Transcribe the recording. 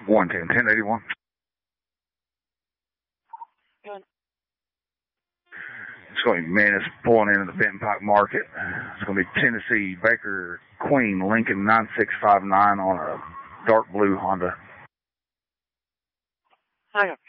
1081. Good. It's going to be Menace pulling into the Benton Pike Market. It's going to be Tennessee Baker Queen Lincoln 9659 on a dark blue Honda. Okay.